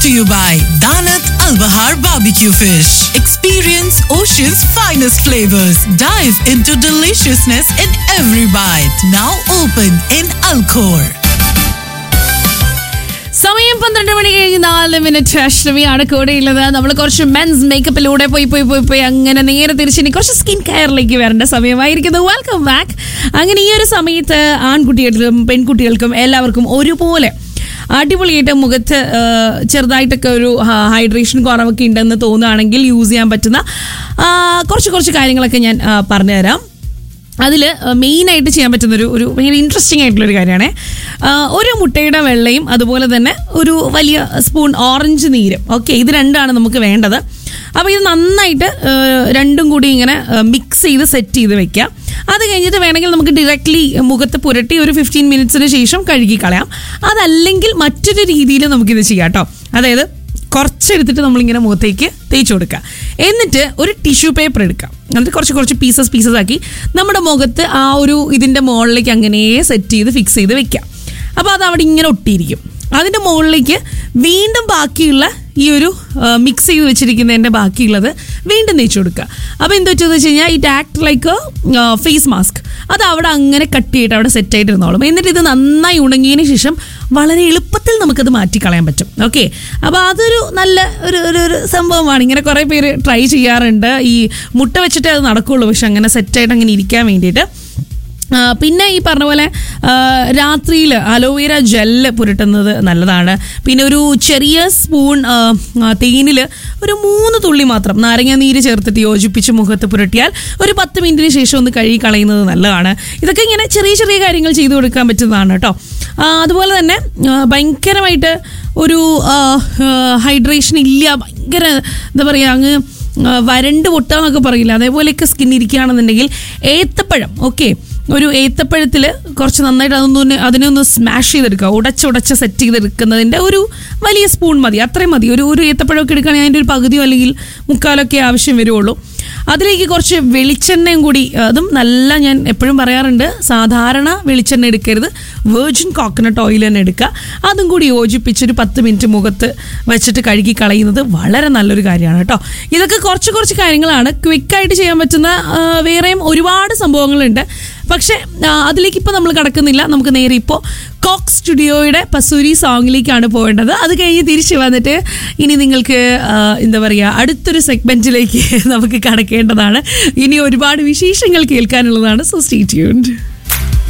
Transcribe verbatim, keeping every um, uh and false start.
to you by Danat Al Bahar Barbecue Fish. Experience Ocean's finest flavors. Dive into deliciousness in every bite. Now open in Alcor. സമയം പന്ത്രണ്ട് മണി കഴിഞ്ഞ് നാല് minute അഷ്ടമിയാണ് കൂടെയുള്ളത്. നമ്മൾ കുറച്ച് men's മേക്കപ്പിലൂടെ പോയി പോയി പോയി പോയി അങ്ങനെ നേരെ തിരിച്ചിനി കുറച്ച് സ്കിൻ കെയറിലേക്ക് വരേണ്ട സമയമായിരിക്കുന്നു. Welcome back. അങ്ങനെ ഈ ഒരു സമയത്ത് ആൺകുട്ടികൾക്കും പെൺകുട്ടികൾക്കും എല്ലാവർക്കും ഒരുപോലെ അടിപൊളിയായിട്ട് മുഖത്ത് ചെറുതായിട്ടൊക്കെ ഒരു ഹൈഡ്രേഷൻ കുറവൊക്കെ ഉണ്ടെന്ന് തോന്നുകയാണെങ്കിൽ യൂസ് ചെയ്യാൻ പറ്റുന്ന കുറച്ച് കുറച്ച് കാര്യങ്ങളൊക്കെ ഞാൻ പറഞ്ഞുതരാം. അതിൽ മെയിനായിട്ട് ചെയ്യാൻ പറ്റുന്നൊരു ഒരു ഭയങ്കര ഇൻട്രസ്റ്റിംഗ് ആയിട്ടുള്ളൊരു കാര്യമാണ്. ഒരു മുട്ടയുടെ വെള്ളയും അതുപോലെ തന്നെ ഒരു വലിയ സ്പൂൺ ഓറഞ്ച് നീരും. ഓക്കെ, ഇത് രണ്ടാണ് നമുക്ക് വേണ്ടത്. അപ്പോൾ ഇത് നന്നായിട്ട് രണ്ടും കൂടി ഇങ്ങനെ മിക്സ് ചെയ്ത് സെറ്റ് ചെയ്ത് വെക്കാം. അത് കഴിഞ്ഞിട്ട് വേണമെങ്കിൽ നമുക്ക് ഡയറക്റ്റ്ലി മുഖത്ത് പുരട്ടി ഒരു ഫിഫ്റ്റീൻ മിനിറ്റ്സിന് ശേഷം കഴുകി കളയാം. അതല്ലെങ്കിൽ മറ്റൊരു രീതിയിൽ നമുക്കിത് ചെയ്യാം കേട്ടോ. അതായത് കുറച്ചെടുത്തിട്ട് നമ്മളിങ്ങനെ മുഖത്തേക്ക് തേച്ച് കൊടുക്കുക. എന്നിട്ട് ഒരു ടിഷ്യൂ പേപ്പർ എടുക്കാം. എന്നിട്ട് കുറച്ച് കുറച്ച് പീസസ് പീസസ് ആക്കി നമ്മുടെ മുഖത്ത് ആ ഒരു ഇതിൻ്റെ മുകളിലേക്ക് അങ്ങനെ സെറ്റ് ചെയ്ത് ഫിക്സ് ചെയ്ത് വെക്കാം. അപ്പോൾ അത് അവിടെ ഇങ്ങനെ ഒട്ടിയിരിക്കും. അതിൻ്റെ മുകളിലേക്ക് വീണ്ടും ബാക്കിയുള്ള ഈ ഒരു മിക്സ് ചെയ്ത് വെച്ചിരിക്കുന്നതിൻ്റെ ബാക്കിയുള്ളത് വീണ്ടും തേച്ച് കൊടുക്കുക. അപ്പോൾ എന്ത് പറ്റുമെന്ന് വെച്ച് കഴിഞ്ഞാൽ it act like face mask. അത് അവിടെ അങ്ങനെ കട്ട് ചെയ്തിട്ട് അവിടെ സെറ്റ് ആയിട്ടിരുന്നോളും. എന്നിട്ട് ഇത് നന്നായി ഉണങ്ങിയതിന് ശേഷം വളരെ എളുപ്പത്തിൽ നമുക്കത് മാറ്റിക്കളയാൻ പറ്റും. ഓക്കെ, അപ്പോൾ അതൊരു നല്ല ഒരു ഒരു സംഭവമാണ്. ഇങ്ങനെ കുറേ പേര് ട്രൈ ചെയ്യാറുണ്ട്. ഈ മുട്ട വെച്ചിട്ടേ അത് നടക്കുകയുള്ളൂ, പക്ഷെ അങ്ങനെ സെറ്റായിട്ട് അങ്ങനെ ഇരിക്കാൻ വേണ്ടിയിട്ട്. പിന്നെ ഈ പറഞ്ഞ പോലെ രാത്രിയിൽ അലോവേര ജെല്ല് പുരട്ടുന്നത് നല്ലതാണ്. പിന്നെ ഒരു ചെറിയ സ്പൂൺ തേനിൽ ഒരു മൂന്ന് തുള്ളി മാത്രം നാരങ്ങ നീര് ചേർത്തിട്ട് യോജിപ്പിച്ച് മുഖത്ത് പുരട്ടിയാൽ ഒരു പത്ത് മിനിറ്റിന് ശേഷം ഒന്ന് കഴുകി കളയുന്നത് നല്ലതാണ്. ഇതൊക്കെ ഇങ്ങനെ ചെറിയ ചെറിയ കാര്യങ്ങൾ ചെയ്തു കൊടുക്കാൻ പറ്റുന്നതാണ് കേട്ടോ. അതുപോലെ തന്നെ ഭയങ്കരമായിട്ട് ഒരു ഹൈഡ്രേഷൻ ഇല്ല, ഭയങ്കര എന്താ പറയുക, അങ്ങ് വരണ്ട് പൊട്ടാന്നൊക്കെ പറയില്ല, അതേപോലെയൊക്കെ സ്കിൻ ഇരിക്കുകയാണെന്നുണ്ടെങ്കിൽ ഏത്തപ്പഴം. ഓക്കെ, ഒരു ഏത്തപ്പഴത്തിൽ കുറച്ച് നന്നായിട്ട് അതൊന്ന് അതിനെ ഒന്ന് സ്മാഷ് ചെയ്തെടുക്കുക. ഉടച്ചുടച്ച് സെറ്റ് ചെയ്തെടുക്കുന്നതിൻ്റെ ഒരു വലിയ സ്പൂൺ മതി, അത്രയും മതി. ഒരു ഒരു ഏത്തപ്പഴമൊക്കെ എടുക്കുകയാണെങ്കിൽ അതിൻ്റെ ഒരു പകുതിയോ അല്ലെങ്കിൽ മുക്കാലൊക്കെ ആവശ്യം വരുള്ളൂ. അതിലേക്ക് കുറച്ച് വെളിച്ചെണ്ണയും കൂടി, അതും നല്ല, ഞാൻ എപ്പോഴും പറയാറുണ്ട്, സാധാരണ വെളിച്ചെണ്ണ എടുക്കരുത്, വെർജിൻ കോക്കനട്ട് ഓയിൽ തന്നെ എടുക്കുക. അതും കൂടി യോജിപ്പിച്ചൊരു പത്ത് മിനിറ്റ് മുഖത്ത് വെച്ചിട്ട് കഴുകി കളയുന്നത് വളരെ നല്ലൊരു കാര്യമാണ് കേട്ടോ. ഇതൊക്കെ കുറച്ച് കുറച്ച് കാര്യങ്ങളാണ്, ക്വിക്കായിട്ട് ചെയ്യാൻ പറ്റുന്ന വേറെയും ഒരുപാട് സംഭവങ്ങളുണ്ട്. പക്ഷേ അതിലേക്ക് ഇപ്പോൾ നമ്മൾ കടക്കുന്നില്ല. നമുക്ക് നേരെ ഇപ്പോൾ കോക്ക് സ്റ്റുഡിയോയുടെ പസൂരി സോങ്ങിലേക്കാണ് പോകേണ്ടത്. അത് കഴിഞ്ഞ് തിരിച്ച് വന്നിട്ട് ഇനി നിങ്ങൾക്ക് എന്താ പറയുക, അടുത്തൊരു സെഗ്മെൻറ്റിലേക്ക് നമുക്ക് കടക്കേണ്ടതാണ്. ഇനി ഒരുപാട് വിശേഷങ്ങൾ കേൾക്കാനുള്ളതാണ്. So stay tuned.